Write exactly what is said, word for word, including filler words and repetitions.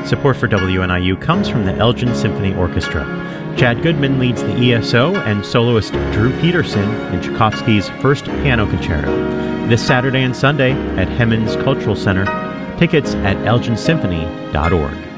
Support for W N I U comes from the Elgin Symphony Orchestra. Chad Goodman leads the E S O and soloist Drew Peterson in Tchaikovsky's First Piano Concerto. This Saturday and Sunday at Hemmons Cultural Center. Tickets at elgin symphony dot org.